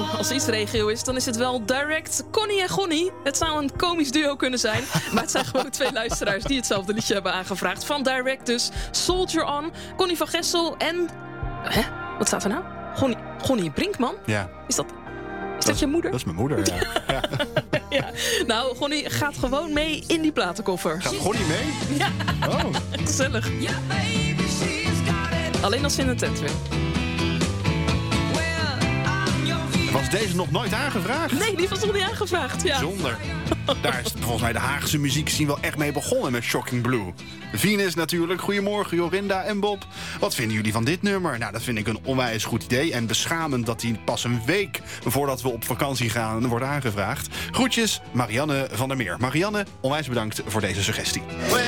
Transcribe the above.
als iets regio is, dan is het wel Direct Connie en Gonnie. Het zou een komisch duo kunnen zijn, maar het zijn gewoon 2 luisteraars die hetzelfde liedje hebben aangevraagd. Van Direct dus, Soldier On, Connie van Gessel en... Wat staat er nou? Gonnie Brinkman? Ja. Is dat je moeder? Dat is mijn moeder, ja. Ja. Ja. Nou, Gonnie gaat gewoon mee in die platenkoffer. Gaat Gonnie mee? Ja. Oh. Gezellig. Alleen als ze in een tent weer. Was deze nog nooit aangevraagd? Nee, die was nog niet aangevraagd. Ja. Bijzonder. Daar is volgens mij de Haagse muziekscene wel echt mee begonnen met Shocking Blue. Venus natuurlijk. Goedemorgen Jorinda en Bob. Wat vinden jullie van dit nummer? Nou, dat vind ik een onwijs goed idee. En beschamend dat die pas een week voordat we op vakantie gaan wordt aangevraagd. Groetjes, Marianne van der Meer. Marianne, onwijs bedankt voor deze suggestie.